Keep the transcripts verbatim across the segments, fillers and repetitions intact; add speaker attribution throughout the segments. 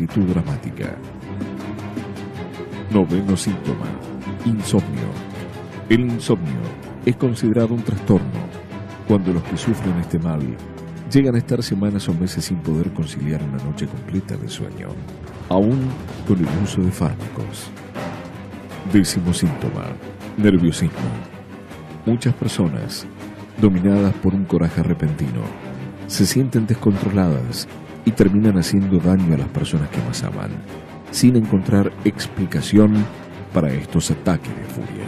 Speaker 1: actitud dramática. Noveno síntoma: insomnio. El insomnio es considerado un trastorno cuando los que sufren este mal llegan a estar semanas o meses sin poder conciliar una noche completa de sueño, aún con el uso de fármacos. Décimo síntoma: nerviosismo. Muchas personas, dominadas por un coraje repentino, se sienten descontroladas y terminan haciendo daño a las personas que más aman, sin encontrar explicación para estos ataques de furia.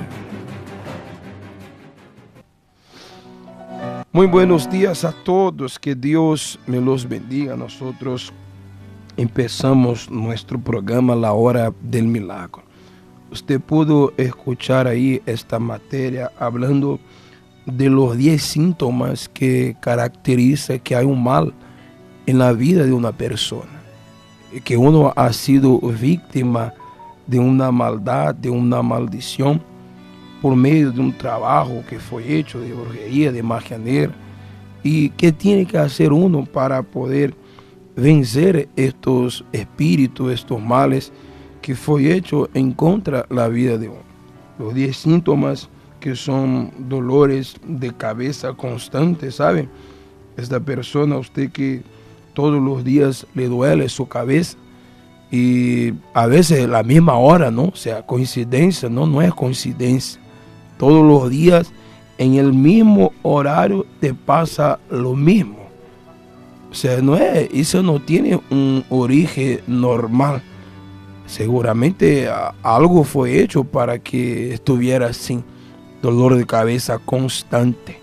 Speaker 2: Muy buenos días a todos, que Dios me los bendiga. Nosotros empezamos nuestro programa La Hora del Milagro. Usted pudo escuchar ahí esta materia hablando de los diez síntomas que caracteriza que hay un mal en la vida de una persona, que uno ha sido víctima de una maldad, de una maldición, por medio de un trabajo que fue hecho de brujería, de magia negra, y qué tiene que hacer uno para poder vencer estos espíritus, estos males que fue hecho en contra de la vida de uno. Los diez síntomas que son dolores de cabeza constantes, ¿sabe? Esta persona, usted que todos los días le duele su cabeza y a veces a la misma hora, ¿no? O sea, coincidencia, no, no es coincidencia. Todos los días en el mismo horario te pasa lo mismo. O sea, no es, eso no tiene un origen normal. Seguramente algo fue hecho para que estuviera así. Dolor de cabeza constante.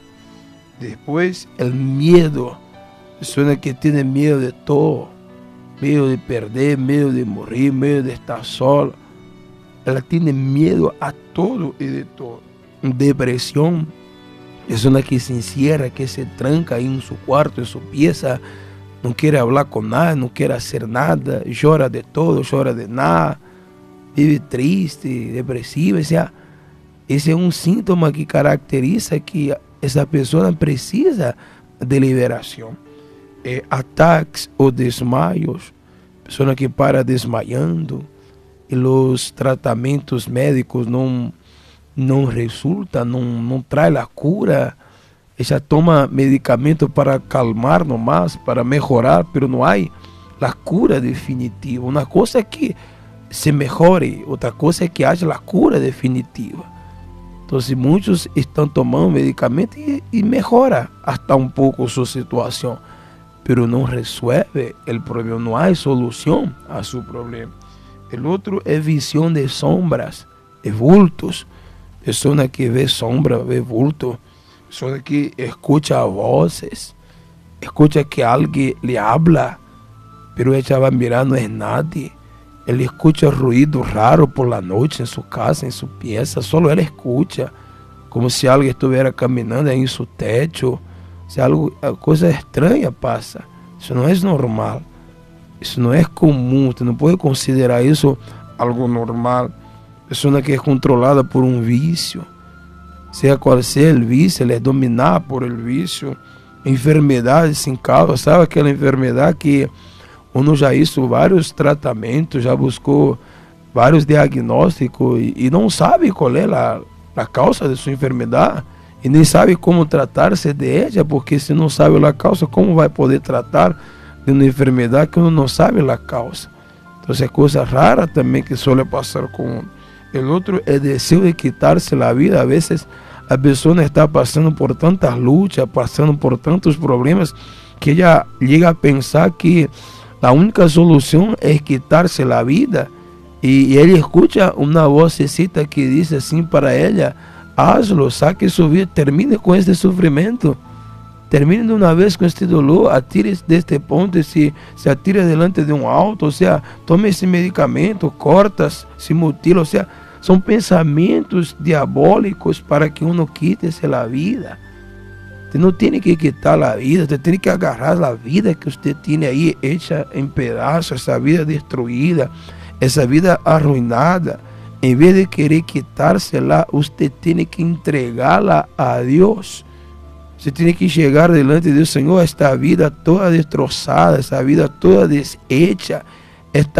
Speaker 2: Después el miedo. Persona que tiene miedo de todo. Miedo de perder, miedo de morir, miedo de estar sola. Ella tiene miedo a todo y de todo. Depresión. Persona que se encierra, que se tranca ahí en su cuarto, en su pieza. No quiere hablar con nadie, no quiere hacer nada. Llora de todo, llora de nada. Vive triste, depresiva. O sea, ese es un síntoma que caracteriza que esa persona precisa de liberación. Eh, ataques o desmayos, persona que para desmayando y los tratamientos médicos no, no resultan, no, no trae la cura. Ella toma medicamentos para calmar nomás, para mejorar, pero no hay la cura definitiva. Una cosa es que se mejore, otra cosa es que haya la cura definitiva. Entonces muchos están tomando medicamentos y, y mejora hasta un poco su situación, pero no resuelve el problema, no hay solución a su problema. El otro es visión de sombras, de bultos. Persona que ve sombra, ve bulto. Persona que escucha voces, escucha que alguien le habla, pero ella va a mirar, no es nadie. Él escucha ruido raro por la noche en su casa, en su pieza, solo él escucha, como si alguien estuviera caminando ahí en su techo. O sea, algo, cosa extraña pasa. Eso no es normal, eso no es común, usted no puede considerar eso algo normal. Persona que es controlada por un vicio, sea cual sea el vicio, él es dominada por el vicio. Enfermedades sin causa, ¿sabe aquela enfermedad que uno já hizo vários tratamentos, já buscou vários diagnósticos e, e não sabe qual é a, a causa de sua enfermidade e nem sabe como tratar-se de ela, porque se não sabe a causa, como vai poder tratar de uma enfermidade que uno não sabe a causa? Então é coisa rara também que suele passar com uno. O outro é desejo de quitar-se a vida. A vezes a pessoa está passando por tantas lutas, passando por tantos problemas, que ela chega a pensar que a única solução é quitar-se a vida. E, e ele escuta uma vocecita que diz assim para ela: hazlo, saque sua vida, termine com este sofrimento, termine de uma vez com este dolor, atire-se deste ponto e se, se atire delante de um auto, ou seja, tome esse medicamento, corta, se mutila, ou seja, são pensamentos diabólicos para que uno quite-se a vida. Você não tem que quitar a vida, você tem que agarrar a vida que você tem aí hecha em pedaços, essa vida destruída, essa vida arruinada. Em vez de querer quitársela, você tem que entregá-la a Deus. Você tem que chegar delante de Deus: Senhor, esta vida toda destroçada, esta vida toda deshecha, esta